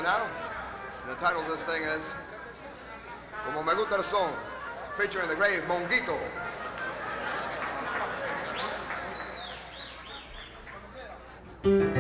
now. And the title of this thing is Como Me Gusta el Son, featuring the great Monguito. Thank